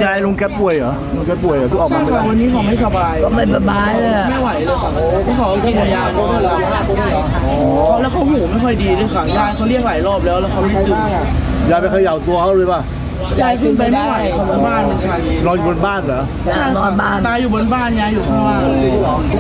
ยายลุงแกป่วยเหรอลุงแกป่วยเหรอที่ออกมาใช่ค่ะวันนี้เขาไม่สบายก็ไม่สบายเลยไม่ไหวเลยค่ะที่เขากินยาเขาแล้วเขาหูไม่ค่อยดีเลยค่ะยายเขาเรียกหลายรอบแล้วเขาไม่ตื่นยายไปเขย่าตัวเขาเลยป่ะยายขึ้นไปไม่ไหวค่ะบนบ้านมันชันนอนอยู่บนบ้านเหรอใช่ค่ะตายอยู่บนบ้านยายอยู่ข้างล่าง